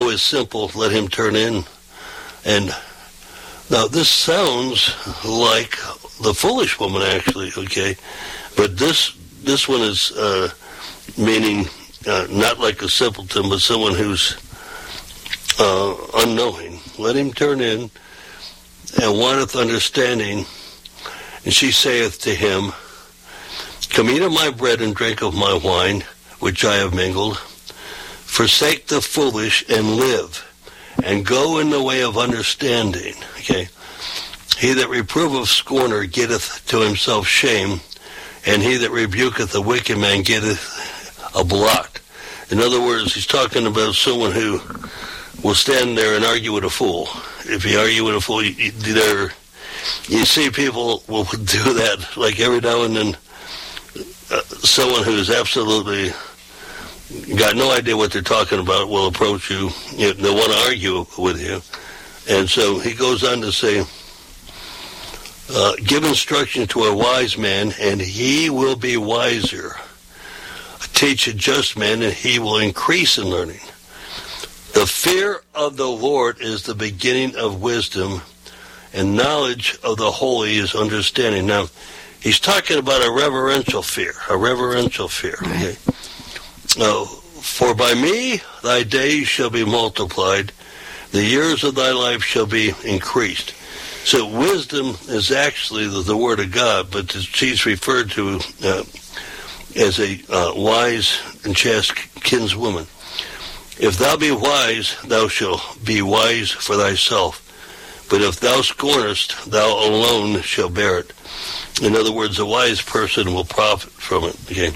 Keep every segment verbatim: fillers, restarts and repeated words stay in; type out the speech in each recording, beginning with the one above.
Whoso is simple, let him turn in. And now this sounds like the foolish woman, actually, okay? But this this one is uh, meaning uh, not like a simpleton, but someone who's uh, unknowing. Let him turn in, and wanteth understanding. And she saith to him, Come eat of my bread and drink of my wine, which I have mingled. Forsake the foolish and live, and go in the way of understanding. Okay. He that reproveth scorner getteth to himself shame, and he that rebuketh a wicked man getteth a blot. In other words, he's talking about someone who will stand there and argue with a fool. If you argue with a fool, you, you, there, you see people will do that, like every now and then. Uh, someone who's absolutely got no idea what they're talking about will approach you. You know, they want to argue with you. And so he goes on to say, uh, give instruction to a wise man, and he will be wiser. Teach a just man, and he will increase in learning. The fear of the Lord is the beginning of wisdom, and knowledge of the holy is understanding. Now, he's talking about a reverential fear, a reverential fear. Okay? Uh, For by me thy days shall be multiplied, the years of thy life shall be increased. So wisdom is actually the, the word of God, but she's referred to uh, as a uh, wise and chaste kinswoman. If thou be wise, thou shalt be wise for thyself. But if thou scornest, thou alone shalt bear it. In other words, a wise person will profit from it. Okay.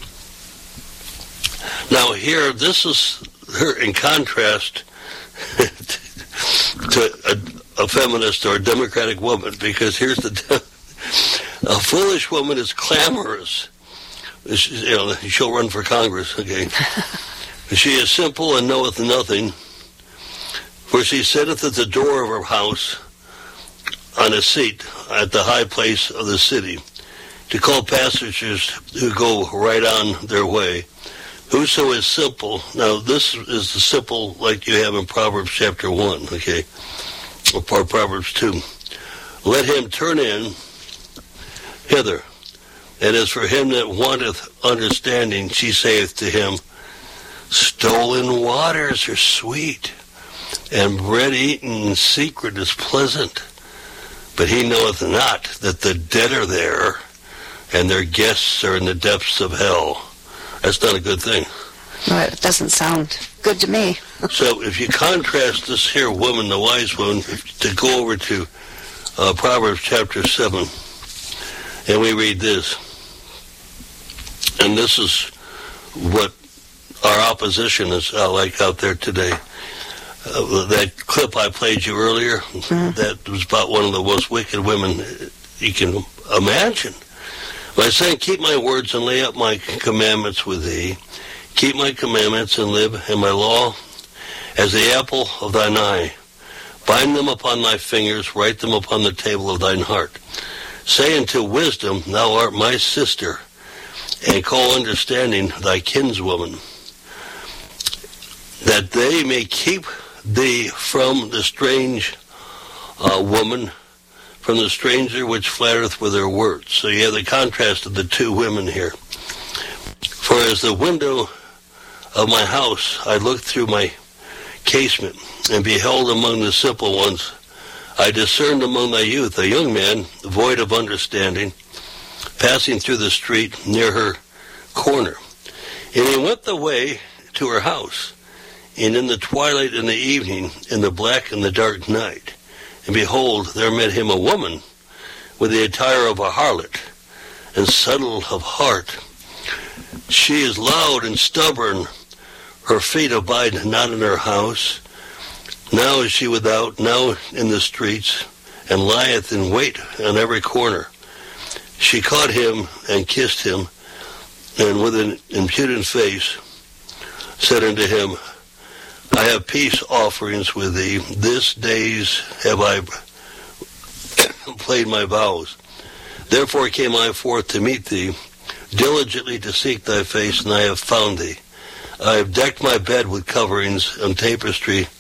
Now here, this is her in contrast to a, a feminist or a democratic woman, because here's the a foolish woman is clamorous. You know, she'll run for Congress. Okay. She is simple and knoweth nothing, for she sitteth at the door of her house on a seat at the high place of the city, to call passengers who go right on their way. Whoso is simple, now this is the simple like you have in Proverbs chapter one, okay, or Proverbs two. Let him turn in hither. And as for him that wanteth understanding, she saith to him, Stolen waters are sweet, and bread eaten in secret is pleasant. But he knoweth not that the dead are there, and their guests are in the depths of hell. That's not a good thing. No, it doesn't sound good to me. So if you contrast this here woman, the wise woman, to go over to uh, Proverbs chapter seven, and we read this. And this is what our opposition is uh, like out there today. Uh, that clip I played you earlier, mm-hmm. that was about one of the most wicked women you can imagine. By saying, keep my words and lay up my commandments with thee. Keep my commandments and live in my law as the apple of thine eye. Bind them upon thy fingers, write them upon the table of thine heart. Say unto wisdom, thou art my sister, and call understanding thy kinswoman, that they may keep thee from the strange uh, woman, from the stranger which flattereth with her words. So you have the contrast of the two women here. For as the window of my house I looked through my casement, and beheld among the simple ones, I discerned among thy youth a young man, void of understanding, passing through the street near her corner. And he went the way to her house, and in the twilight and the evening, in the black and the dark night, and behold, there met him a woman with the attire of a harlot, and subtle of heart. She is loud and stubborn. Her feet abide not in her house. Now is she without, now in the streets, and lieth in wait on every corner. She caught him and kissed him, and with an impudent face said unto him, I have peace offerings with thee. This days have I played my vows. Therefore came I forth to meet thee, diligently to seek thy face, and I have found thee. I have decked my bed with coverings and tapestry,